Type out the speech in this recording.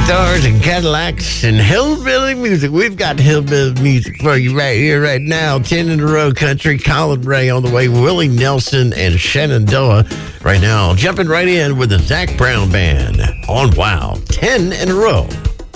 Guitars and Cadillacs and hillbilly music. We've got hillbilly music for you right here, right now. 10 in a row country. Colin Ray on the way. Willie Nelson and Shenandoah right now. Jumping right in with the Zac Brown Band on Wow. 10 in a row.